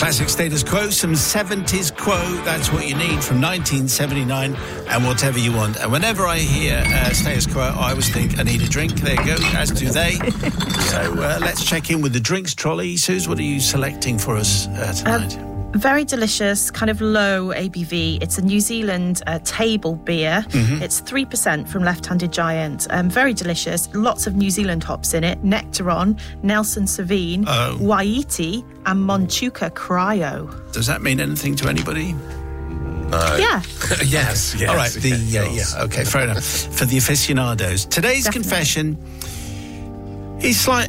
Classic Status Quo, some 70s quo. That's what you need from 1979 and whatever you want. And whenever I hear Status Quo, I always think I need a drink. There you go, as do they. So let's check in with the drinks trolley. Suze, what are you selecting for us tonight? Very delicious, kind of low ABV. It's a New Zealand table beer. Mm-hmm. It's 3% from Left Handed Giant. Very delicious. Lots of New Zealand hops in it. Nectaron, Nelson Sauvin, Waiti, and Montuka Cryo. Does that mean anything to anybody? No. Yeah. yes. All right. Okay, fair enough. For the aficionados. Today's confession... It's like,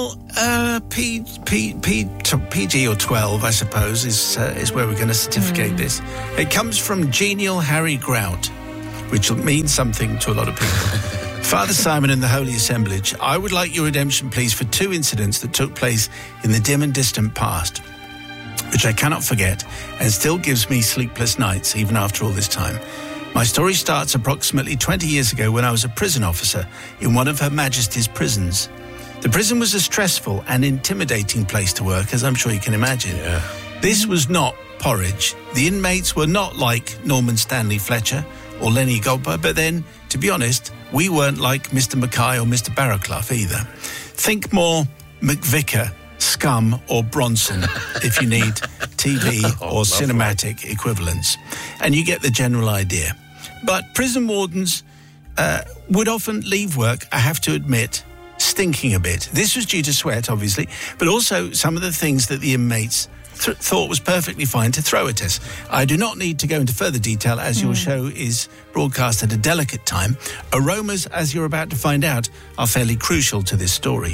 PG or 12, I suppose, is where we're going to certificate this. It comes from Genial Harry Grout, which will mean something to a lot of people. Father Simon and the Holy Assemblage, I would like your redemption, please, for 2 incidents that took place in the dim and distant past, which I cannot forget and still gives me sleepless nights, even after all this time. My story starts approximately 20 years ago when I was a prison officer in one of Her Majesty's prisons. The prison was a stressful and intimidating place to work, as I'm sure you can imagine. Yeah. This was not porridge. The inmates were not like Norman Stanley Fletcher or Lenny Godber, but then, to be honest, we weren't like Mr. Mackay or Mr. Barraclough either. Think more McVicker, Scum or Bronson if you need TV or cinematic equivalents. And you get the general idea. But prison wardens would often leave work, I have to admit, stinking a bit. This was due to sweat, obviously, but also some of the things that the inmates thought was perfectly fine to throw at us. I do not need to go into further detail as your show is broadcast at a delicate time. Aromas, as you're about to find out, are fairly crucial to this story.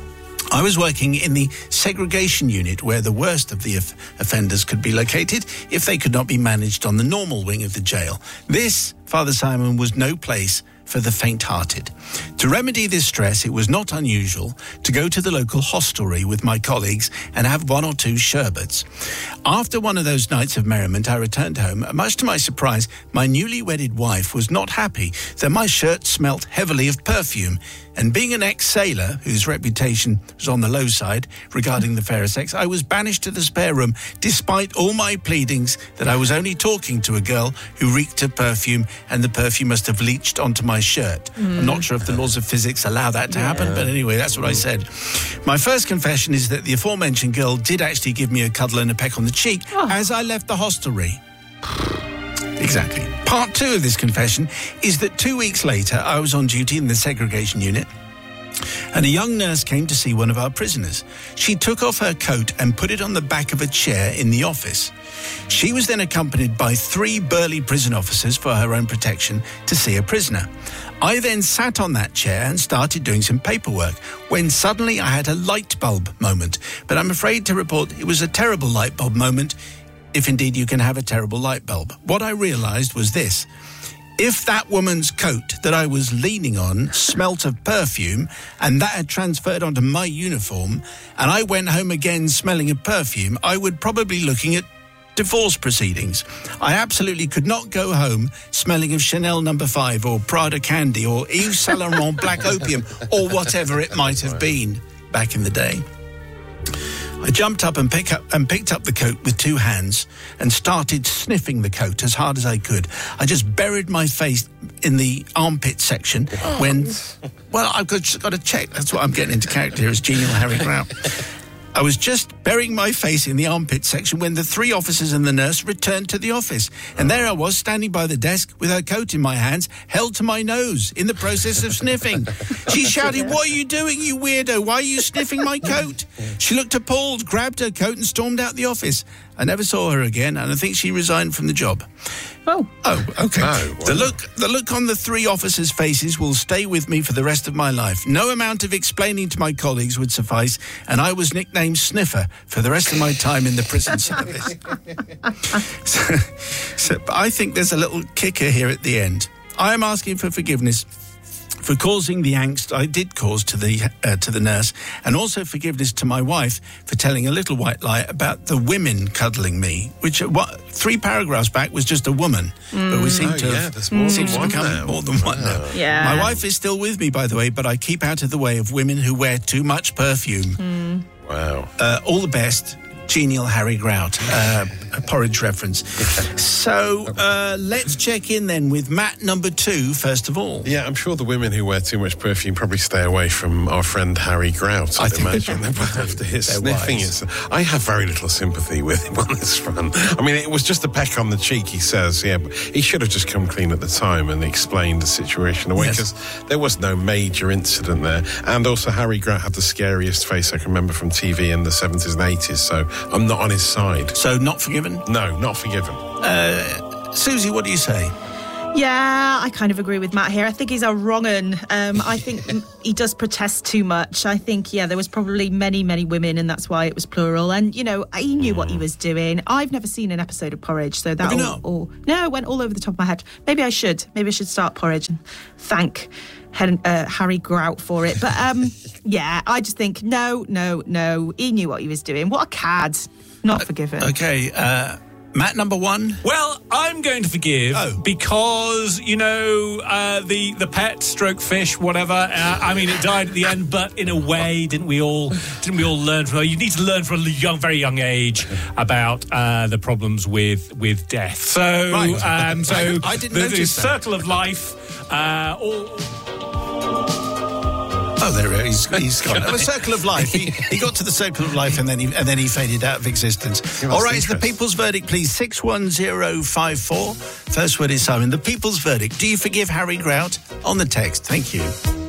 I was working in the segregation unit where the worst of the offenders could be located if they could not be managed on the normal wing of the jail. This, Father Simon, was no place for the faint-hearted. To remedy this stress, it was not unusual to go to the local hostelry with my colleagues and have 1 or 2 sherbets. After one of those nights of merriment, I returned home. Much to my surprise, my newly wedded wife was not happy that my shirt smelt heavily of perfume. And being an ex-sailor, whose reputation was on the low side regarding the fairer sex, I was banished to the spare room, despite all my pleadings that I was only talking to a girl who reeked of perfume, and the perfume must have leached onto my shirt. I'm not sure if the laws of physics allow that to happen, but anyway, that's what I said. My first confession is that the aforementioned girl did actually give me a cuddle and a peck on the cheek as I left the hostelry. Exactly. Part 2 of this confession is that 2 weeks later, I was on duty in the segregation unit, and a young nurse came to see one of our prisoners. She took off her coat and put it on the back of a chair in the office. She was then accompanied by 3 burly prison officers for her own protection to see a prisoner. I then sat on that chair and started doing some paperwork when suddenly I had a light bulb moment. But I'm afraid to report it was a terrible light bulb moment, if indeed you can have a terrible light bulb. What I realised was this. If that woman's coat that I was leaning on smelt of perfume and that had transferred onto my uniform and I went home again smelling of perfume, I would probably be looking at divorce proceedings. I absolutely could not go home smelling of Chanel No. 5 or Prada Candy or Yves Saint Laurent Black Opium or whatever it might have been back in the day. I jumped up and picked up the coat with 2 hands and started sniffing the coat as hard as I could. I just buried my face in the armpit section when... Well, I've got to check. That's what I'm getting into character here as Genial Harry Grout. I was just burying my face in the armpit section when the 3 officers and the nurse returned to the office. And there I was, standing by the desk with her coat in my hands, held to my nose, in the process of sniffing. She shouted, "What are you doing, you weirdo? Why are you sniffing my coat?" She looked appalled, grabbed her coat and stormed out the office. I never saw her again, and I think she resigned from the job. Oh, okay. Oh, wow. The look on the 3 officers' faces will stay with me for the rest of my life. No amount of explaining to my colleagues would suffice, and I was nicknamed Sniffer for the rest of my time in the prison service. But I think there's a little kicker here at the end. I am asking for forgiveness for causing the angst I did cause to the nurse, and also forgiveness to my wife for telling a little white lie about the women cuddling me, which 3 paragraphs back was just a woman, but we seem to have become more than one now. Yeah. My wife is still with me, by the way, but I keep out of the way of women who wear too much perfume. Wow. All the best. Genial Harry Grout, a porridge reference. So let's check in then with Matt number 2, first of all. Yeah, I'm sure the women who wear too much perfume probably stay away from our friend Harry Grout. I'd imagine they would after his sniffing. I have very little sympathy with him on this front. I mean, it was just a peck on the cheek, he says. Yeah, but he should have just come clean at the time and explained the situation away, because there was no major incident there. And also, Harry Grout had the scariest face I can remember from TV in the 70s and 80s, so I'm not on his side. So not forgiven? No, not forgiven. Susie, what do you say? Yeah, I kind of agree with Matt here. I think he's a wrong un. I think he does protest too much. I think, there was probably many, many women, and that's why it was plural. And, he knew what he was doing. I've never seen an episode of Porridge, so that no, it went all over the top of my head. Maybe I should start Porridge and thank Harry Grout for it. But, I just think, no, he knew what he was doing. What a cad. Not forgiven. Okay, Matt number 1. Well, I'm going to forgive because, the pet stroke fish, whatever. It died at the end, but in a way, didn't we all learn from? You need to learn from a very young age about the problems with death. So, I didn't notice the that. circle of life. Oh, there he is. He's gone. A circle of life. He got to the circle of life and then he faded out of existence. All right, it's the People's Verdict, please. 61054. First word is Simon. The People's Verdict. Do you forgive Harry Grout? On the text. Thank you.